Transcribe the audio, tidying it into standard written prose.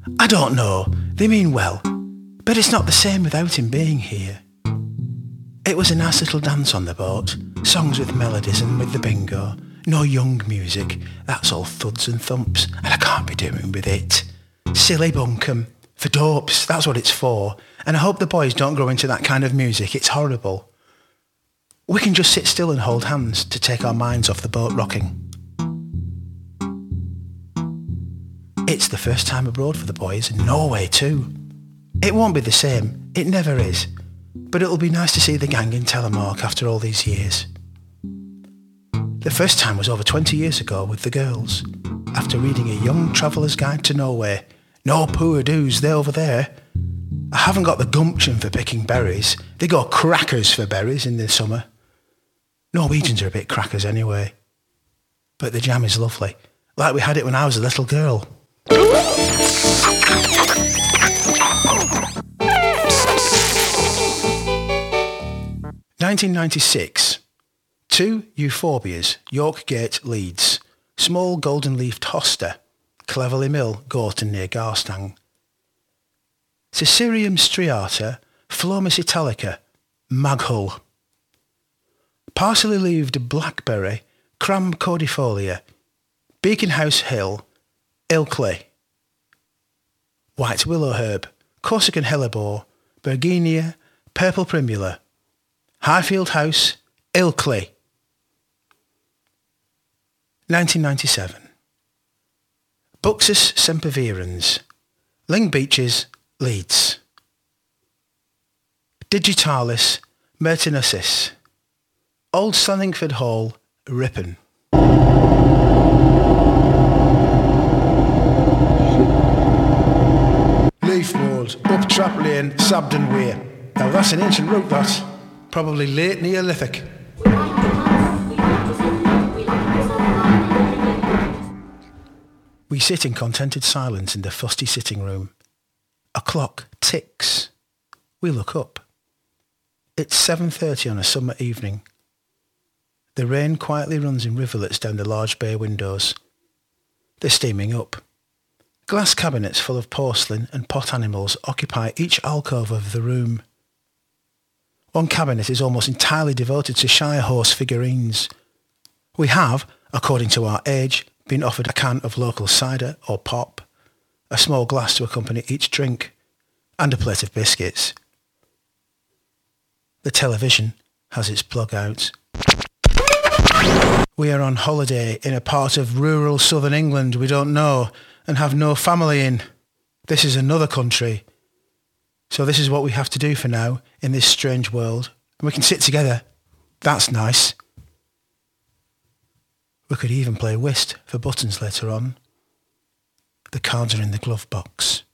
I don't know, they mean well, but it's not the same without him being here. It was a nice little dance on the boat, songs with melodies and with the bingo. No young music, that's all thuds and thumps, and I can't be doing with it. Silly bunkum. For dopes, that's what it's for. And I hope the boys don't grow into that kind of music, it's horrible. We can just sit still and hold hands to take our minds off the boat rocking. It's the first time abroad for the boys, in Norway too. It won't be the same, it never is. But it'll be nice to see the gang in Telemark after all these years. The first time was over 20 years ago with the girls, after reading a young traveller's guide to Norway. No poor do's, they're over there. I haven't got the gumption for picking berries. They go crackers for berries in the summer. Norwegians are a bit crackers anyway. But the jam is lovely, like we had it when I was a little girl. 1996. 2 Euphorbias, York Gate, Leeds. Small golden-leafed hosta, Cleverly Mill, Gorton near Garstang. Caesareum striata, Phlomis italica, Maghull. Parsley-leaved blackberry, Cram cordifolia, Beacon House Hill, Ilkley. White willow herb, Corsican hellebore, Bergenia, purple primula. Highfield House, Ilkley. 1997. Buxus sempervirens, Ling Beaches, Leeds. Digitalis mertinosis, Old Sanningford Hall, Ripon. Leafmoor, up Trap Lane, Sabden Weir. Now that's an ancient route, that. Probably late Neolithic. We sit in contented silence in the fusty sitting room. A clock ticks. We look up. It's 7:30 on a summer evening. The rain quietly runs in rivulets down the large bay windows. They're steaming up. Glass cabinets full of porcelain and pot animals occupy each alcove of the room. One cabinet is almost entirely devoted to Shire horse figurines. We have, according to our age, been offered a can of local cider or pop, a small glass to accompany each drink, and a plate of biscuits. The television has its plug out. We are on holiday in a part of rural southern England we don't know and have no family in. This is another country. So this is what we have to do for now in this strange world. And we can sit together. That's nice. We could even play whist for buttons later on. The cards are in the glove box.